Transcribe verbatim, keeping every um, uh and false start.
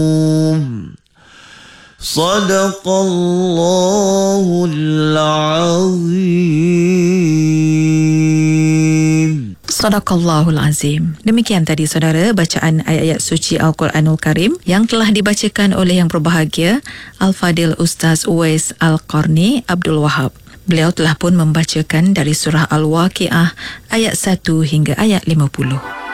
Sadaqallahul Azim. Sadaqallahul Azim. Demikian tadi saudara bacaan ayat-ayat suci Al-Quranul Karim yang telah dibacakan oleh yang berbahagia Al-Fadil Ustaz Uwais Al-Qarni Abdul Wahab. Beliau telah pun membacakan dari surah Al-Waqiah ayat satu hingga ayat lima puluh.